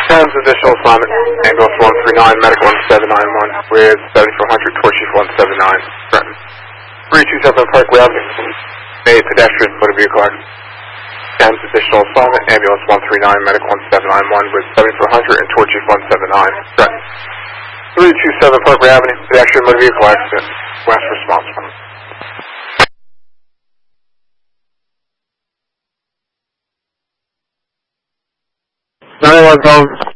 Times additional assignment, ambulance 139, medical 1791 with 7400, tour chief 179, Trenton. 327 Parkway Avenue, made pedestrian motor vehicle accident. Times additional assignment, ambulance 139, medical 1791 with 7400 and tour chief 179, Trenton. 327 Parkway Avenue, pedestrian motor vehicle accident, west response 1. 911 phone.